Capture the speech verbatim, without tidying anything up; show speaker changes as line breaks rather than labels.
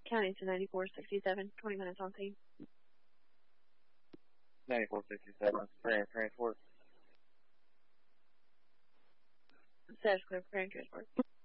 County to ninety-four sixty-seven, twenty minutes on scene.
ninety-four sixty-seven, preparing transport.
Status clear, preparing transport.